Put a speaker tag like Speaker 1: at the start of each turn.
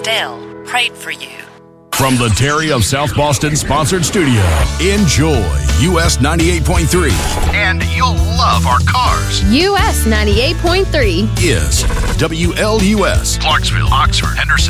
Speaker 1: Dale prayed for you.
Speaker 2: From the Terry of South Boston sponsored studio, enjoy US 98.3. And you'll love our cars.
Speaker 3: US 98.3
Speaker 2: is WLUS. Clarksville, Oxford, Henderson.